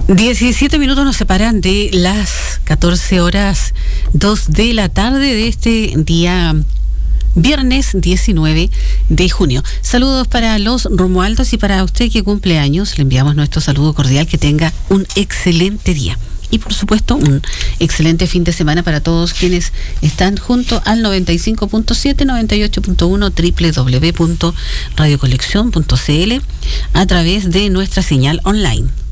17 minutos nos separan de las 14:02 de la tarde de este día viernes 19 de junio. Saludos para los Romualdos y para usted que cumple años. Le enviamos nuestro saludo cordial. Que tenga un excelente día. Y por supuesto, un excelente fin de semana para todos quienes están junto al 95.7, 98.1, www.radiocolección.cl a través de nuestra señal online.